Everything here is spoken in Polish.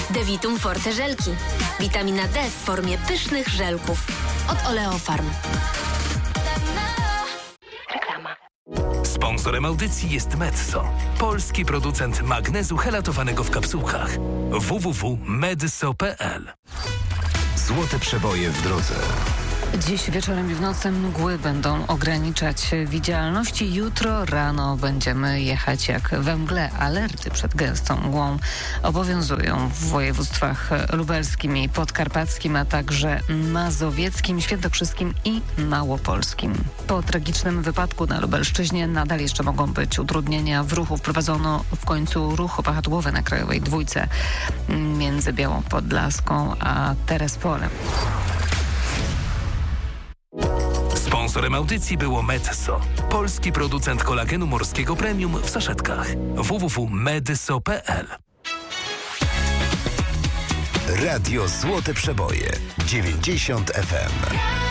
Devitum Forte żelki. Witamina D w formie pysznych żelków. Od Oleofarm. Reklama. Sponsorem audycji jest Medzo, polski producent magnezu helatowanego w kapsułkach. www.medso.pl. Złote przeboje w drodze. Dziś wieczorem i w nocy mgły będą ograniczać widzialność i jutro rano będziemy jechać jak we mgle. Alerty przed gęstą mgłą obowiązują w województwach lubelskim i podkarpackim, a także mazowieckim, świętokrzyskim i małopolskim. Po tragicznym wypadku na Lubelszczyźnie nadal jeszcze mogą być utrudnienia w ruchu. Wprowadzono w końcu ruch opachadłowy na Krajowej Dwójce między Białą Podlaską a Terespolem. Sponsorem audycji było Medzo, polski producent kolagenu morskiego premium w saszetkach. www.medso.pl. Radio Złote Przeboje 90 FM.